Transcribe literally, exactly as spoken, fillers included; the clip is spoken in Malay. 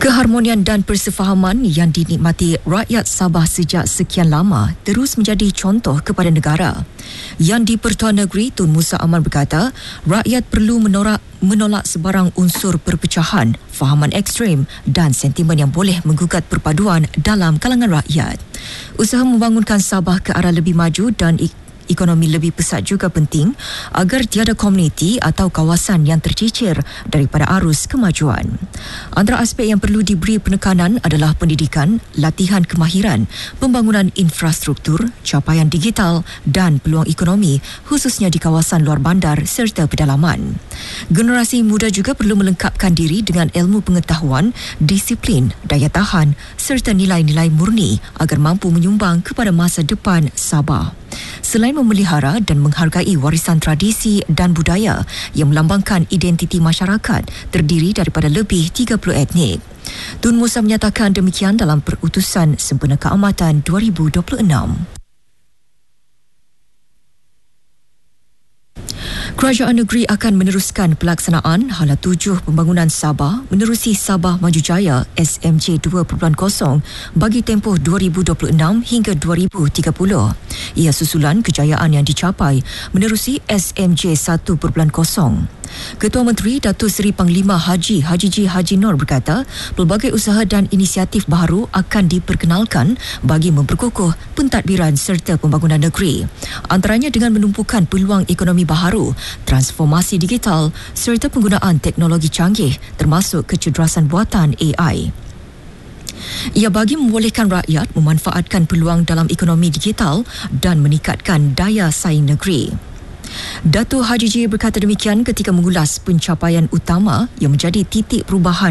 Keharmonian dan persefahaman yang dinikmati rakyat Sabah sejak sekian lama terus menjadi contoh kepada negara. Yang di-Pertuan Negeri Tun Musa Aman berkata, rakyat perlu menolak, menolak sebarang unsur perpecahan, fahaman ekstrim dan sentimen yang boleh menggugat perpaduan dalam kalangan rakyat. Usaha membangunkan Sabah ke arah lebih maju dan ekonomi lebih pesat juga penting agar tiada komuniti atau kawasan yang tercicir daripada arus kemajuan. Antara aspek yang perlu diberi penekanan adalah pendidikan, latihan kemahiran, pembangunan infrastruktur, capaian digital dan peluang ekonomi khususnya di kawasan luar bandar serta pedalaman. Generasi muda juga perlu melengkapkan diri dengan ilmu pengetahuan, disiplin, daya tahan serta nilai-nilai murni agar mampu menyumbang kepada masa depan Sabah. Selain memelihara dan menghargai warisan tradisi dan budaya yang melambangkan identiti masyarakat terdiri daripada lebih tiga puluh etnik. Tun Musa menyatakan demikian dalam perutusan sempena keamatan dua ribu dua puluh enam. Kerajaan negeri akan meneruskan pelaksanaan Hala tujuh Pembangunan Sabah menerusi Sabah Maju Jaya S M J dua titik kosong bagi tempoh dua ribu dua puluh enam hingga dua ribu tiga puluh. Ia susulan kejayaan yang dicapai menerusi S M J satu titik kosong. Ketua Menteri Datuk Seri Panglima Haji Haji G. Haji Nur berkata, pelbagai usaha dan inisiatif baharu akan diperkenalkan bagi memperkukuh pentadbiran serta pembangunan negeri. Antaranya dengan menumpukan peluang ekonomi baharu, transformasi digital serta penggunaan teknologi canggih termasuk kecerdasaan buatan A I. Ia bagi membolehkan rakyat memanfaatkan peluang dalam ekonomi digital dan meningkatkan daya saing negeri. Datuk Haji J berkata demikian ketika mengulas pencapaian utama yang menjadi titik perubahan